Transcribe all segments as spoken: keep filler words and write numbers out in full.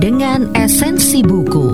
dengan esensi buku.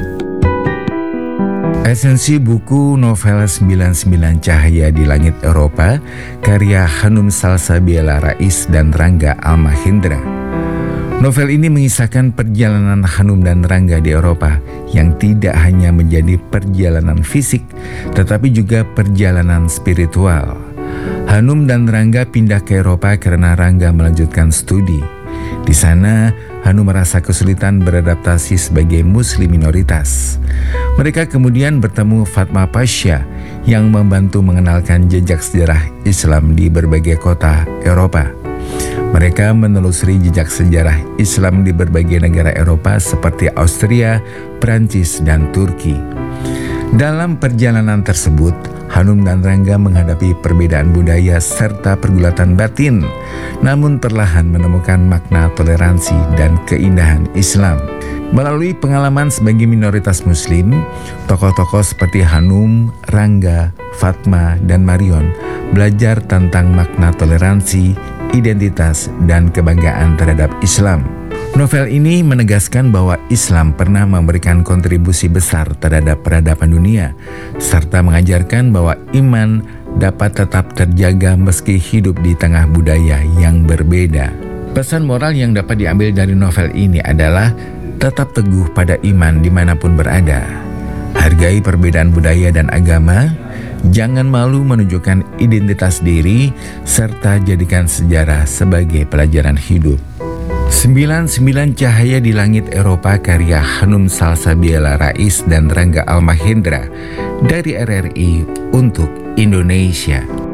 Esensi buku novel sembilan puluh sembilan Cahaya di Langit Eropa karya Hanum Salsabila Rais dan Rangga Almahendra. Novel ini mengisahkan perjalanan Hanum dan Rangga di Eropa yang tidak hanya menjadi perjalanan fisik tetapi juga perjalanan spiritual. Hanum dan Rangga pindah ke Eropa karena Rangga melanjutkan studi. Di sana, Hanum merasa kesulitan beradaptasi sebagai muslim minoritas. Mereka kemudian bertemu Fatma Pasha yang membantu mengenalkan jejak sejarah Islam di berbagai kota Eropa. Mereka menelusuri jejak sejarah Islam di berbagai negara Eropa seperti Austria, Prancis, dan Turki. Dalam perjalanan tersebut, Hanum dan Rangga menghadapi perbedaan budaya serta pergulatan batin, namun perlahan menemukan makna toleransi dan keindahan Islam. Melalui pengalaman sebagai minoritas muslim, tokoh-tokoh seperti Hanum, Rangga, Fatma, dan Marion belajar tentang makna toleransi, identitas, dan kebanggaan terhadap Islam. Novel ini menegaskan bahwa Islam pernah memberikan kontribusi besar terhadap peradaban dunia, serta mengajarkan bahwa iman dapat tetap terjaga meski hidup di tengah budaya yang berbeda. Pesan moral yang dapat diambil dari novel ini adalah tetap teguh pada iman dimanapun berada. Hargai perbedaan budaya dan agama, jangan malu menunjukkan identitas diri, serta jadikan sejarah sebagai pelajaran hidup. sembilan puluh sembilan Cahaya di Langit Eropa karya Hanum Salsabila Rais dan Rangga Almahendra dari R R I untuk Indonesia.